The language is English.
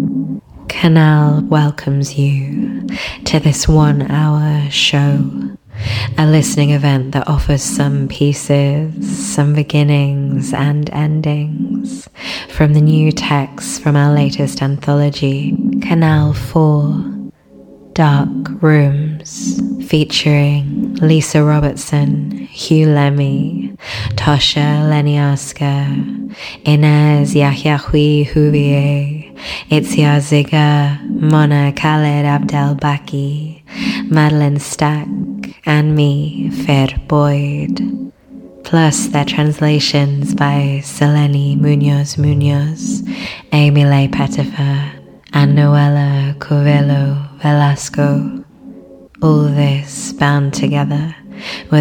Canal welcomes you to this 1 hour show, a listening event that offers some pieces, some beginnings and endings from the new texts from our latest anthology, Canal 4, Dark Rooms, featuring Lisa Robertson, Hugh Lemmy, Tosha Leniarska, Inez Yahyahui Huvier, Itzia Ziga, Mona Khaled Abdel Baki, Madeline Stack, and me, Fer Boyd. Plus their translations by Selene Munoz, Emile Petifer, and Noella Covello Velasco. All this bound together with